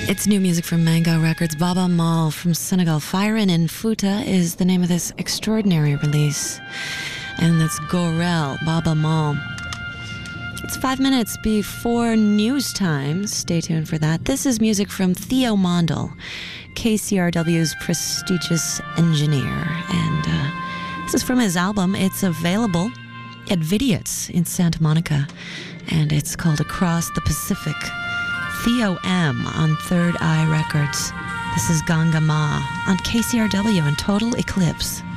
It's new music from Mango Records. Baba Mal from Senegal. Firin in Fouta is the name of this extraordinary release. And that's Gorel, Baba Mal. It's 5 minutes before news time. Stay tuned for that. This is music from Theo Mondel, KCRW's prestigious engineer. And this is from his album. It's available at Vidiots in Santa Monica. And it's called Across the Pacific. Theo M on Third Eye Records. This is Ganga Ma on KCRW and Total Eclipse.